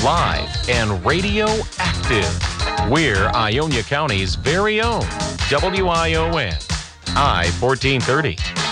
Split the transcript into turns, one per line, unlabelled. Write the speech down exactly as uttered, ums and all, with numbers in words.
live and radio active. We're Ionia County's very own W I O N, I fourteen thirty.